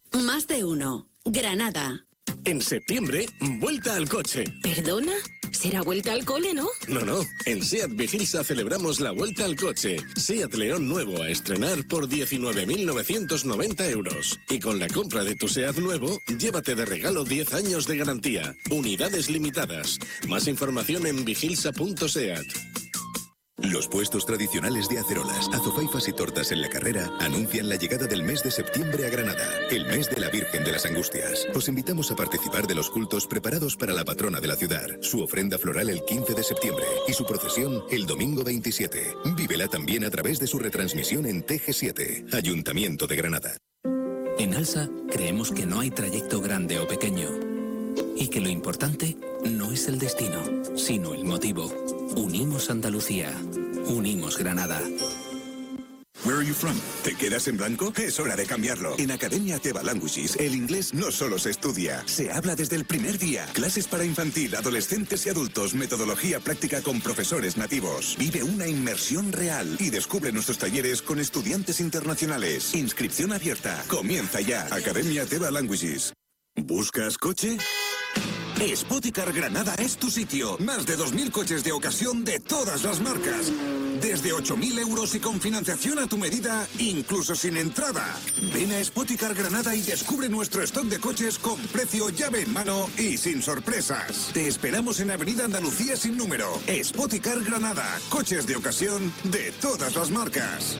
Más de uno. Granada. En septiembre, vuelta al coche. ¿Perdona? ¿Será vuelta al cole, no? No. En SEAT Vigilsa celebramos la vuelta al coche. SEAT León nuevo a estrenar por 19.990 euros. Y con la compra de tu SEAT nuevo, llévate de regalo 10 años de garantía. Unidades limitadas. Más información en vigilsa.seat. Los puestos tradicionales de acerolas, azofaifas y tortas en la carrera anuncian la llegada del mes de septiembre a Granada, el mes de la Virgen de las Angustias. Os invitamos a participar de los cultos preparados para la patrona de la ciudad, su ofrenda floral el 15 de septiembre y su procesión el domingo 27. Vívela también a través de su retransmisión en TG7, Ayuntamiento de Granada. En ALSA creemos que no hay trayecto grande o pequeño y que lo importante no es el destino, sino el motivo. Unimos Andalucía. Unimos Granada. Where are you from? ¿Te quedas en blanco? Es hora de cambiarlo. En Academia Teva Languages, el inglés no solo se estudia, se habla desde el primer día. Clases para infantil, adolescentes y adultos, metodología práctica con profesores nativos. Vive una inmersión real y descubre nuestros talleres con estudiantes internacionales. Inscripción abierta. Comienza ya. Academia Teva Languages. ¿Buscas coche? Spoticar Granada es tu sitio. Más de 2.000 coches de ocasión de todas las marcas. Desde 8.000 euros y con financiación a tu medida, incluso sin entrada. Ven a Spoticar Granada y descubre nuestro stock de coches con precio llave en mano y sin sorpresas. Te esperamos en Avenida Andalucía sin número. Spoticar Granada. Coches de ocasión de todas las marcas.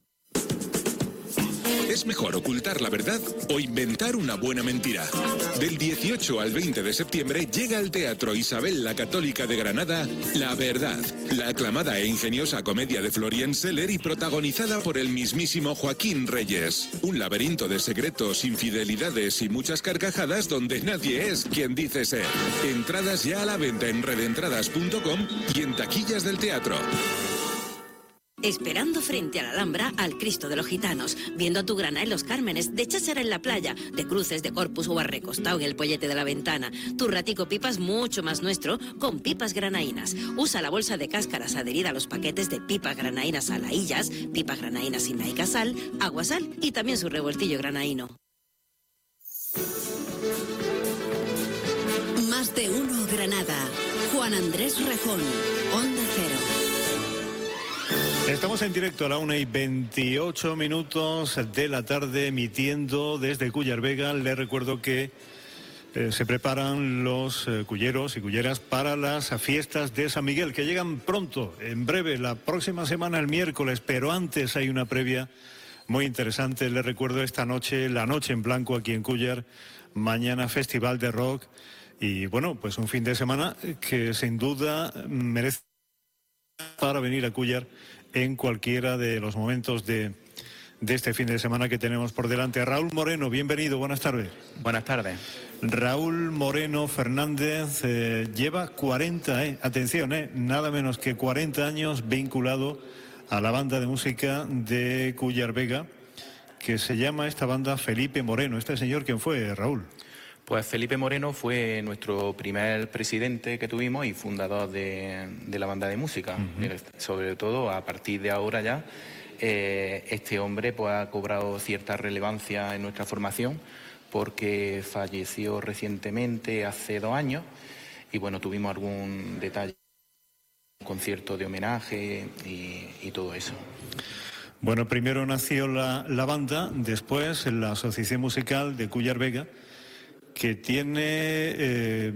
¿Es mejor ocultar la verdad o inventar una buena mentira? Del 18 al 20 de septiembre llega al Teatro Isabel la Católica de Granada La Verdad, la aclamada e ingeniosa comedia de Florian Seller y protagonizada por el mismísimo Joaquín Reyes. Un laberinto de secretos, infidelidades y muchas carcajadas donde nadie es quien dice ser. Entradas ya a la venta en redentradas.com y en taquillas del teatro. Esperando frente a la Alhambra al Cristo de los Gitanos, viendo a tu grana en Los Cármenes, de cháchara en la playa, de cruces de Corpus o recostado en el pollete de la ventana. Tu ratico pipas mucho más nuestro con pipas granaínas. Usa la bolsa de cáscaras adherida a los paquetes de pipas granaínas a laillas, pipas granaínas sin naica sal, agua sal y también su revoltillo granaíno. Más de uno Granada. Juan Andrés Rejón, Onda Cero. Estamos en directo a la 1:28 de la tarde, emitiendo desde Cúllar Vega. Les recuerdo que se preparan los culleros y culleras para las fiestas de San Miguel, que llegan pronto, en breve, la próxima semana, el miércoles, pero antes hay una previa muy interesante. Les recuerdo esta noche, la Noche en Blanco aquí en Cúllar, mañana Festival de Rock y bueno, pues un fin de semana que sin duda merece para venir a Cúllar en cualquiera de los momentos de este fin de semana que tenemos por delante. Raúl Moreno, bienvenido, buenas tardes. Buenas tardes. Raúl Moreno Fernández lleva 40, atención, nada menos que 40 años vinculado a la banda de música de Cúllar Vega, que se llama esta banda Felipe Moreno. ¿Este señor quién fue, Raúl? Pues Felipe Moreno fue nuestro primer presidente que tuvimos y fundador de la banda de música. Sobre todo, a partir de ahora ya, este hombre pues, ha cobrado cierta relevancia en nuestra formación porque falleció recientemente, hace 2 años, y bueno, tuvimos algún detalle, un concierto de homenaje y todo eso. Bueno, primero nació la banda, después la Asociación Musical de Cúllar Vega, que tiene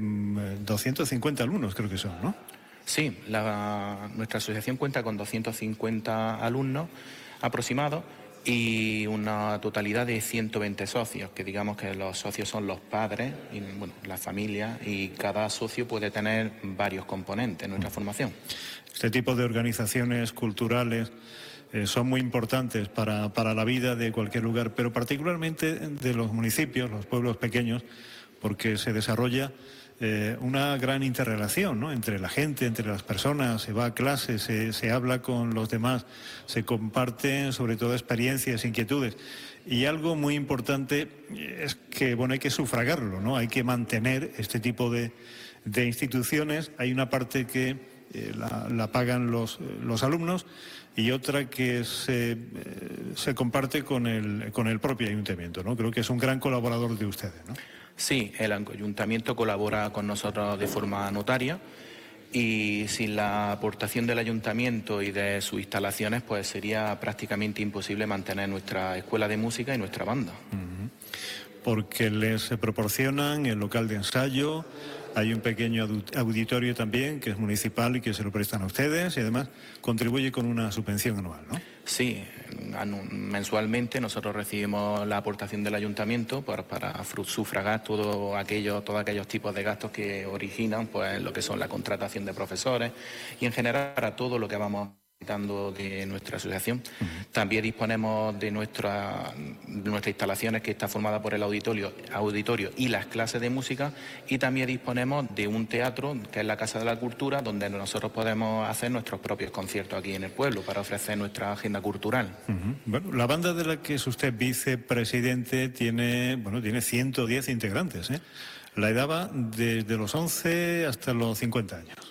250 alumnos, creo que son, ¿no? Sí, nuestra asociación cuenta con 250 alumnos aproximados y una totalidad de 120 socios, que digamos que los socios son los padres, y, bueno, la familia, y cada socio puede tener varios componentes en nuestra formación. Este tipo de organizaciones culturales son muy importantes para la vida de cualquier lugar, pero particularmente de los municipios, los pueblos pequeños, porque se desarrolla una gran interrelación, ¿no?, entre la gente, entre las personas, se va a clases, se habla con los demás, se comparten sobre todo experiencias, inquietudes. Y algo muy importante es que, bueno, hay que sufragarlo, ¿no? Hay que mantener este tipo de instituciones. Hay una parte que la pagan los alumnos, y otra que se comparte con el propio ayuntamiento, ¿no? Creo que es un gran colaborador de ustedes, ¿no? Sí, el ayuntamiento colabora con nosotros de forma notaria, y sin la aportación del ayuntamiento y de sus instalaciones, pues sería prácticamente imposible mantener nuestra escuela de música y nuestra banda. Porque les proporcionan el local de ensayo, hay un pequeño auditorio también que es municipal y que se lo prestan a ustedes, y además contribuye con una subvención anual, ¿no? Sí, mensualmente nosotros recibimos la aportación del ayuntamiento para sufragar todos aquellos tipos de gastos que originan pues lo que son la contratación de profesores y en general para todo lo que vamos de nuestra asociación. También disponemos de nuestras instalaciones, que está formada por el auditorio y las clases de música, y también disponemos de un teatro que es la Casa de la Cultura, donde nosotros podemos hacer nuestros propios conciertos aquí en el pueblo para ofrecer nuestra agenda cultural. Bueno, la banda de la que es usted vicepresidente tiene 110 integrantes, ¿eh? La edad va desde los 11 hasta los 50 años.